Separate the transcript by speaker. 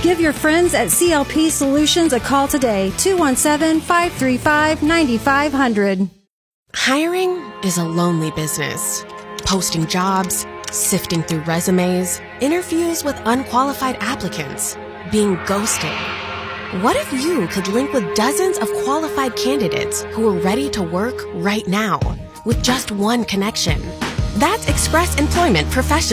Speaker 1: Give your friends at CLP Solutions a call today, 217-535-9500.
Speaker 2: Hiring is a lonely business. Posting jobs, sifting through resumes, interviews with unqualified applicants, being ghosted. What if you could link with dozens of qualified candidates who are ready to work right now with just one connection? That's Express Employment Professionals.